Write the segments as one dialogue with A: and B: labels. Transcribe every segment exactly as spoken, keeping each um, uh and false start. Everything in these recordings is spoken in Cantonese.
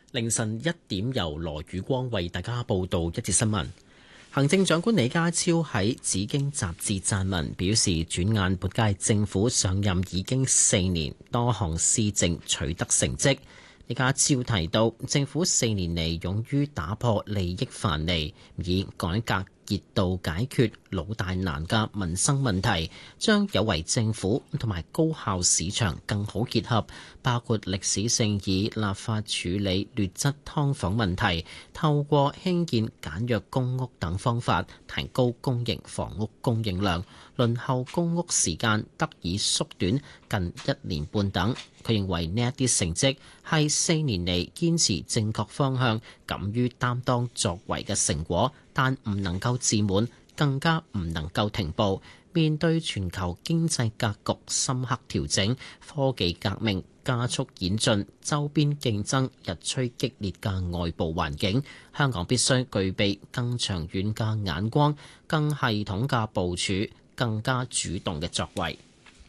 A: 凌晨一點，由羅宇光為大家報道一節新聞。行政長官李家超喺《紫荊》雜誌撰文表示，轉眼本屆政府上任已經四年，多項施政取得成績。李家超提到，政府四年嚟勇於打破利益藩籬，以改革熱度解決老大難嘅民生問題，將有為政府同埋高效市場更好結合，包括歷史性以立法處理劣質劏房問題，透過興建簡約公屋等方法提高公營房屋供應量，輪候公屋時間得以縮短近一年半等。佢認為呢一啲成績係四年嚟堅持正確方向、敢於擔當作為嘅成果，但唔能夠自滿，更加唔能夠停步。面對全球經濟格局深刻調整、科技革命加速演進、周邊競爭日趨激烈嘅外部環境，香港必須具備更長遠嘅眼光、更系統嘅部署、更加主動嘅作為。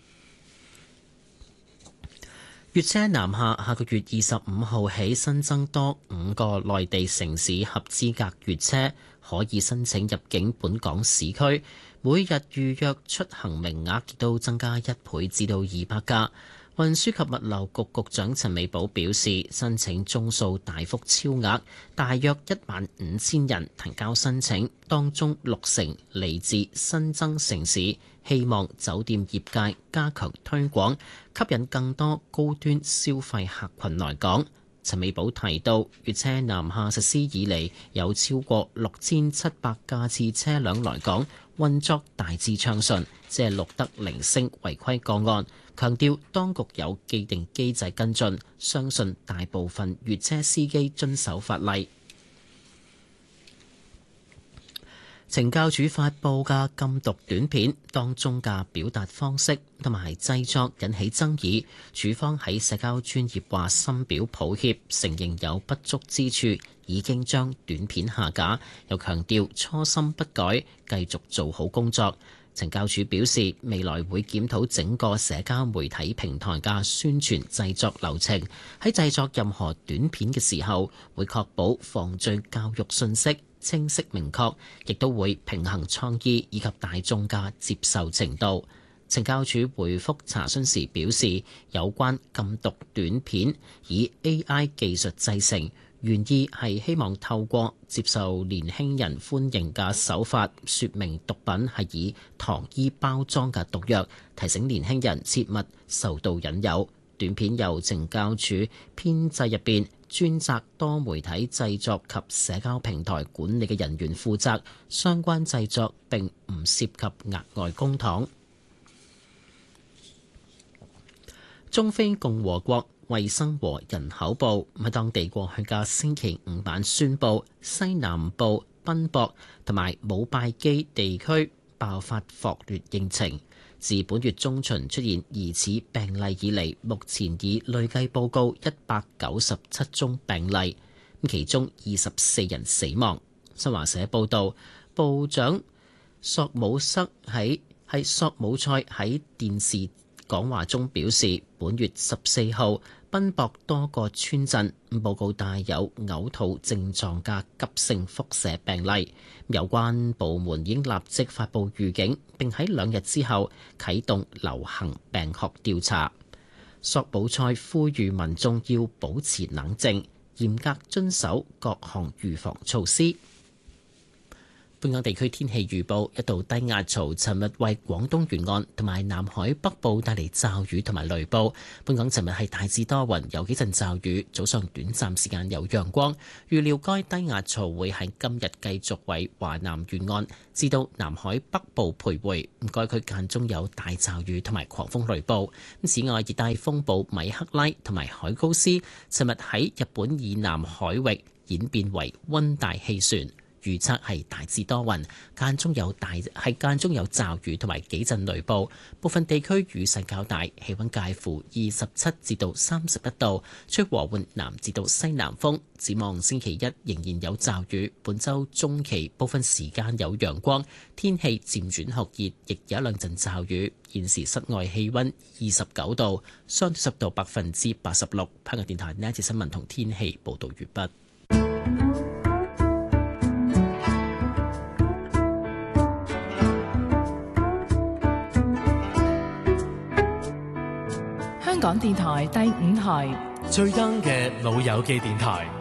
A: 粵車南下下個月二十五號起新增多五個內地城市合資格粵車可以申請入境本港市區，每日預約出行名額亦都增加一倍至到二百架。運輸及物流局局長陳美寶表示，申請宗數大幅超額，大約一萬五千人提交申請，當中六成嚟自新增城市。希望酒店業界加強推廣，吸引更多高端消費客群來港。陳美寶提到，粵車南下實施以嚟，有超過六千七百架次車輛來港，運作大致暢順，只係錄得零星違規個案。強調當局有既定機制跟進，相信大部分粵車司機遵守法例。懲教署發布嘅禁毒短片當中嘅表達方式同埋製作引起爭議，署方喺社交專頁話深表抱歉，承認有不足之處，已經將短片下架，又強調初心不改，繼續做好工作。懲教署表示，未來會檢討整個社交媒體平台嘅宣傳製作流程，喺製作任何短片嘅時候，會確保防罪教育信息清晰明確，亦都會平衡創意以及大眾嘅接受程度。懲教署回覆查詢時表示，有關禁毒短片以 A I 技術製成，原意係希望透過接受年輕人歡迎嘅手法，説明毒品係以糖衣包裝嘅毒藥，提醒年輕人切勿受到引誘。短片由懲教署編製入邊專責多媒體製作及社交平台管理嘅人員負責，相關製作並唔涉及額外公帑。中非共和國衛生和人口部喺當地過去嘅星期五晚宣布，西南部賓博同埋姆拜基地區爆發霍亂疫情。自本月中旬出現疑似病例以嚟，目前已累計報告一百九十七宗病例，其中二十四人死亡。新華社報道，部長索姆塞喺喺索姆塞喺電視講話中表示，本月十四號賓博多個村鎮報告帶有嘔吐症狀嘅急性腹瀉病例，有關部門已經立即發布預警，並喺兩日之後啟動流行病學調查。索姆塞呼籲民眾要保持冷靜，嚴格遵守各項預防措施。本港地區天氣預報，一道低壓槽尋日為廣東沿岸同埋南海北部帶嚟驟雨同埋雷暴。本港尋日係大致多雲，有幾陣驟雨，早上短暫時間有陽光。預料該低壓槽會喺今日繼續為華南沿岸至到南海北部徘徊，該區間中有大驟雨同埋狂風雷暴。此外，熱帶風暴米克拉同埋海高斯尋日喺日本以南海域演變為溫帶氣旋。 預測係大致多雲，間中有大係間中有驟雨同埋幾陣雷暴，部分地區雨勢較大，氣溫介乎二十七至到三十一度，吹和緩南至到西南風。展望星期一仍然有驟雨，本週中期部分時間有陽光，天氣漸轉酷熱，亦有一兩陣驟雨。現時室外氣溫二十九度，相對濕度百分之八十六。香港電台呢一節新聞同天氣報道完畢。
B: 香港電台第五台
C: 最 young 嘅老友記電台。